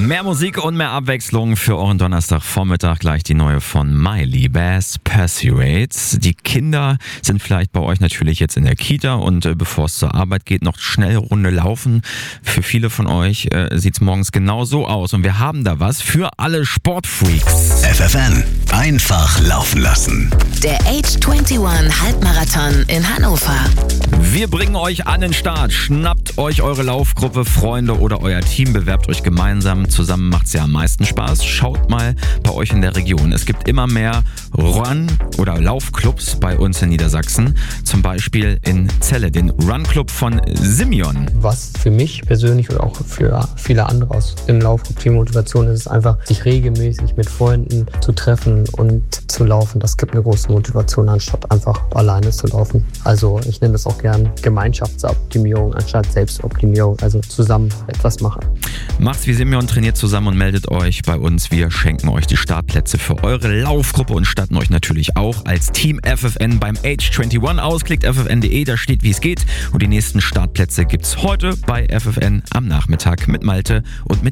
Mehr Musik und mehr Abwechslung für euren Donnerstagvormittag. Gleich die neue von Miley Bass, Persuades. Die Kinder sind vielleicht bei euch natürlich jetzt in der Kita und bevor es zur Arbeit geht, noch schnell Runde laufen. Für viele von euch sieht es morgens genau so aus und wir haben da was für alle Sportfreaks. FFN, einfach laufen lassen. Der Age 21 Halbmarathon in Hannover. Wir bringen euch an den Start. Schnappt euch eure Laufgruppe, Freunde oder euer Team, bewerbt euch gemeinsam. Zusammen macht es ja am meisten Spaß. Schaut mal bei euch in der Region. Es gibt immer mehr Run- oder Laufclubs bei uns in Niedersachsen. Zum Beispiel in Celle, den Run-Club von Simeon. Was für mich persönlich oder auch für viele andere aus dem Laufclub die Motivation ist, einfach sich regelmäßig mit Freunden zu treffen und zu laufen. Das gibt eine große Motivation, anstatt einfach alleine zu laufen. Also ich nenne das auch gern Gemeinschaftsoptimierung anstatt Selbstoptimierung. Also zusammen etwas machen. Macht's wie Simeon, trainiert zusammen und meldet euch bei uns. Wir schenken euch die Startplätze für eure Laufgruppe und statten euch natürlich auch als Team FFN beim Age 21 aus. Klickt ffn.de, da steht, wie es geht. Und die nächsten Startplätze gibt's heute bei FFN am Nachmittag mit Malte und mit